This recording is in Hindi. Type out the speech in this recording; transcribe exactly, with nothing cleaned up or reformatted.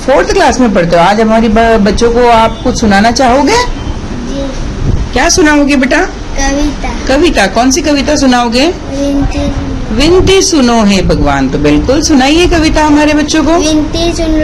फोर्थ क्लास में पढ़ते हो। आज हमारी बच्चों को आप कुछ सुनाना चाहोगे? जी। क्या सुनाओगे बेटा? कविता। कविता, कौन सी कविता सुनाओगे? विनती। विनती सुनो हे भगवान। तो बिल्कुल सुनाइए कविता हमारे बच्चों को। विनती सुन